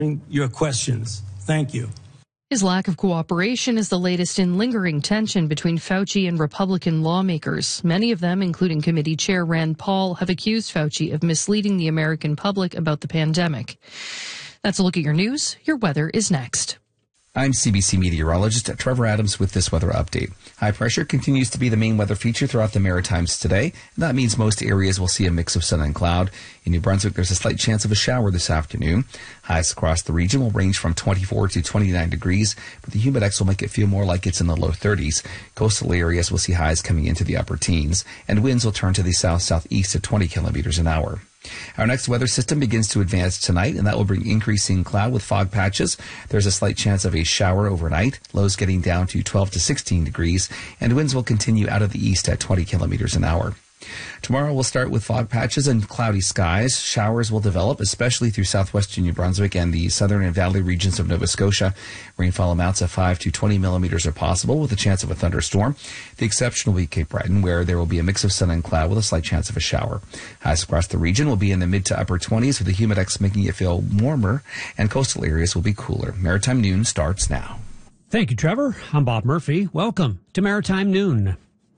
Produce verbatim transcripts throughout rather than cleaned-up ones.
your questions. Thank you. His lack of cooperation is the latest in lingering tension between Fauci and Republican lawmakers. Many of them, including committee chair Rand Paul, have accused Fauci of misleading the American public about the pandemic. That's a look at your news. Your weather is next. I'm C B C meteorologist Trevor Adams with this weather update. High pressure continues to be the main weather feature throughout the Maritimes today. And that means most areas will see a mix of sun and cloud. In New Brunswick, there's a slight chance of a shower this afternoon. Highs across the region will range from twenty-four to twenty-nine degrees, but the humidex will make it feel more like it's in the low thirties. Coastal areas will see highs coming into the upper teens, and winds will turn to the south-southeast at twenty kilometers an hour. Our next weather system begins to advance tonight, and that will bring increasing cloud with fog patches. There's a slight chance of a shower overnight, lows getting down to twelve to sixteen degrees, and winds will continue out of the east at twenty kilometers an hour. Tomorrow we'll start with fog patches and cloudy skies. Showers will develop, especially through southwestern New Brunswick and the southern and valley regions of Nova Scotia. Rainfall amounts of five to twenty millimeters are possible with a chance of a thunderstorm. The exception will be Cape Breton, where there will be a mix of sun and cloud with a slight chance of a shower. Highs across the region will be in the mid to upper twenties, with the humidex making it feel warmer, and coastal areas will be cooler. Maritime Noon starts now. Thank you, Trevor. I'm Bob Murphy. Welcome to Maritime Noon.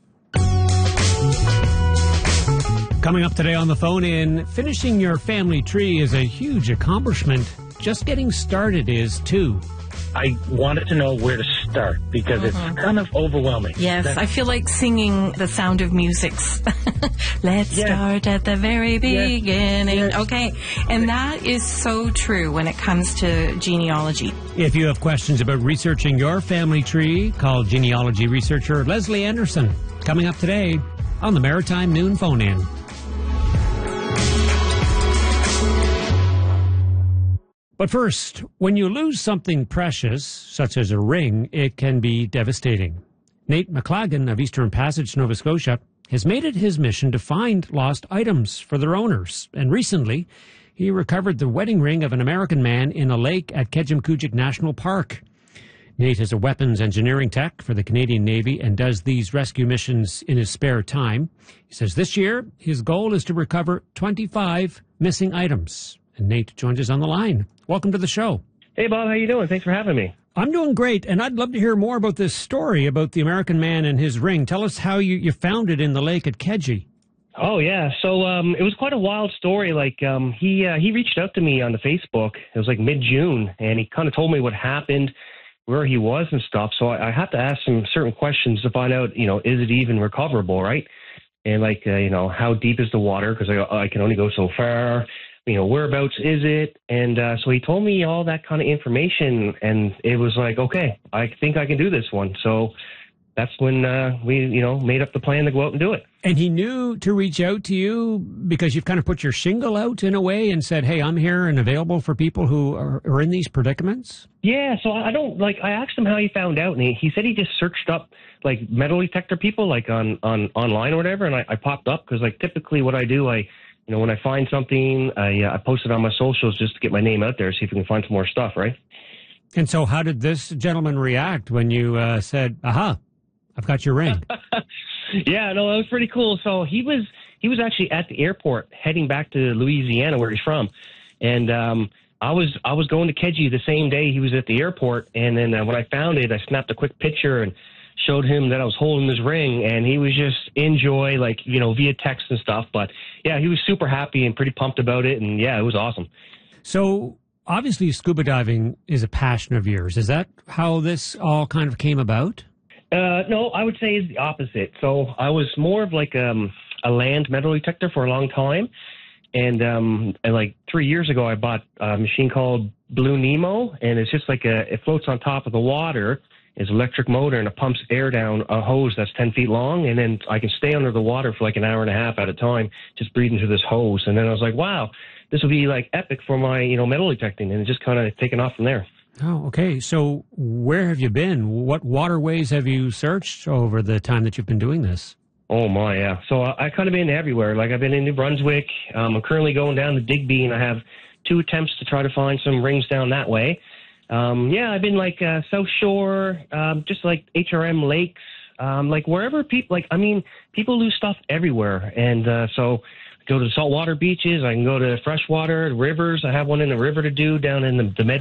Coming up today on the phone in, finishing your family tree is a huge accomplishment. Just getting started is too. I wanted to know where to start because uh-huh. it's kind of overwhelming. Yes, That's, I feel like singing The Sound of Music's. Let's yes. start at the very beginning. Yes. Yes. Okay, and that is so true when it comes to genealogy. If you have questions about researching your family tree, call genealogy researcher Leslie Anderson. Coming up today on the Maritime Noon Phone-In. But first, when you lose something precious, such as a ring, it can be devastating. Nate McLagan of Eastern Passage, Nova Scotia, has made it his mission to find lost items for their owners. And recently, he recovered the wedding ring of an American man in a lake at Kejimkujik National Park. Nate is a weapons engineering tech for the Canadian Navy and does these rescue missions in his spare time. He says this year, his goal is to recover twenty-five missing items. And Nate joins us on the line. Welcome to the show. Hey, Bob. How you doing? Thanks for having me. I'm doing great, and I'd love to hear more about this story about the American man and his ring. Tell us how you, you found it in the lake at Keji. Oh, yeah. So um, it was quite a wild story. Like um, he uh, he reached out to me on the Facebook. It was like mid-June, and he kind of told me what happened, where he was and stuff. So I, I have to ask some certain questions to find out, you know, is it even recoverable, right? And like, uh, you know, how deep is the water? Because I, I can only go so far. You know, whereabouts is it? And uh, so he told me all that kind of information, and it was like, okay, I think I can do this one. So that's when uh, we, you know, made up the plan to go out and do it. And he knew to reach out to you because you've kind of put your shingle out in a way and said, hey, I'm here and available for people who are, are in these predicaments? Yeah, so I don't, like, I asked him how he found out, and he, he said he just searched up, like, metal detector people, like, on, on online or whatever, and I, I popped up because, like, typically what I do, I... You know, when I find something, I, uh, I post it on my socials just to get my name out there, see if we can find some more stuff, right? And so how did this gentleman react when you uh, said, aha, I've got your ring? Yeah, no, that was pretty cool. So he was he was actually at the airport heading back to Louisiana, where he's from. And um, I was I was going to Keji the same day he was at the airport. And then uh, when I found it, I snapped a quick picture and showed him that I was holding his ring, and he was just in joy, like, you know, via text and stuff. But, yeah, he was super happy and pretty pumped about it, and, yeah, it was awesome. So, obviously, scuba diving is a passion of yours. Is that how this all kind of came about? Uh, no, I would say it's the opposite. So I was more of like um, a land metal detector for a long time, and, um, and, like, three years ago, I bought a machine called Blue Nemo, and it's just like a, it floats on top of the water. Is electric motor, and it pumps air down a hose that's ten feet long, and then I can stay under the water for like an hour and a half at a time, just breathing through this hose. And then I was like, wow, this will be like epic for my, you know, metal detecting, and it just kind of taken off from there. Oh, okay. So where have you been? What waterways have you searched over the time that you've been doing this? Oh, my, yeah. So I, I kind of been everywhere. Like, I've been in New Brunswick. Um, I'm currently going down to Digby, and I have two attempts to try to find some rings down that way. Um, yeah, I've been like uh, South Shore, um, just like H R M lakes, um, like wherever people, like, I mean, people lose stuff everywhere. And uh, so I go to saltwater beaches. I can go to freshwater rivers. I have one in the river to do down in the, the Med